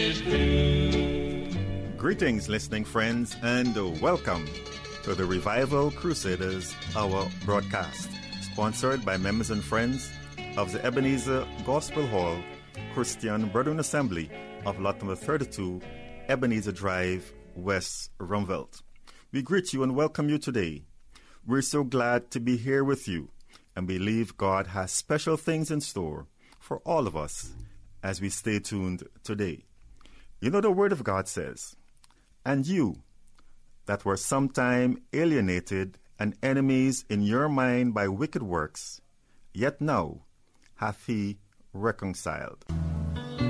Greetings, listening friends, and welcome to the Revival Crusaders Hour broadcast, sponsored by members and friends of the Ebenezer Gospel Hall Christian Brethren Assembly of Lot Number 32, Ebenezer Drive, West Rumvelt. We greet you and welcome you today. We're so glad to be here with you and believe God has special things in store for all of us as we stay tuned today. You know, the Word of God says, "And you that were sometime alienated and enemies in your mind by wicked works, yet now hath he reconciled."